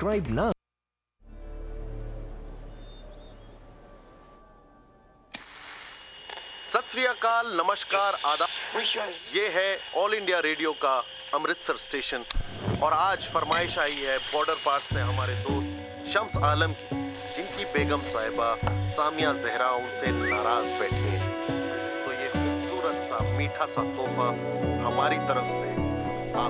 Subscribe now. सत श्री अकाल, नमस्कार, आदाब। ये है ऑल इंडिया रेडियो का अमृतसर स्टेशन और आज फरमाइश आई है बॉर्डर पास से हमारे दोस्त शम्स आलम की, जिनकी बेगम साहिबा सामिया जहरा उनसे नाराज बैठी हैं। तो ये खूबसूरत सा मीठा सा तोहफा हमारी तरफ से